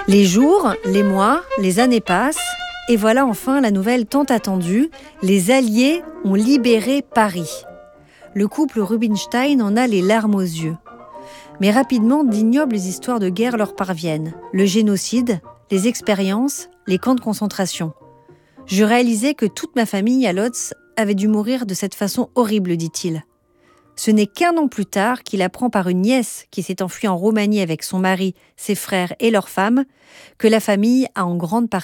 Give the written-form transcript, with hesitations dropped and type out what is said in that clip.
Les jours, les mois, les années passent, et voilà enfin la nouvelle tant attendue, les Alliés ont libéré Paris. Le couple Rubinstein en a les larmes aux yeux. Mais rapidement, d'ignobles histoires de guerre leur parviennent. Le génocide, les expériences, les camps de concentration. Je réalisais que toute ma famille à Lodz avait dû mourir de cette façon horrible, dit-il. Ce n'est qu'un an plus tard qu'il apprend par une nièce qui s'est enfuie en Roumanie avec son mari, ses frères et leur femme, que la famille a en grande partie